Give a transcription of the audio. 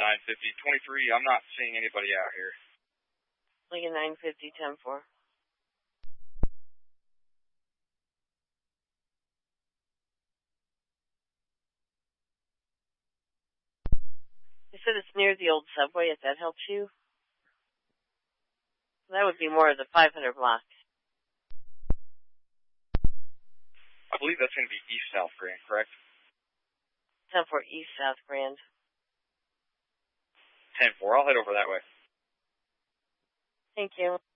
950. 23, I'm not seeing anybody out here. Lincoln 950, 10-4. They said it's near the old subway, if that helps you. That would be more of the 500 block. I believe that's going to be East-South Grand, correct? 10-4 East-South Grand. 10-4, I'll head over that way. Thank you.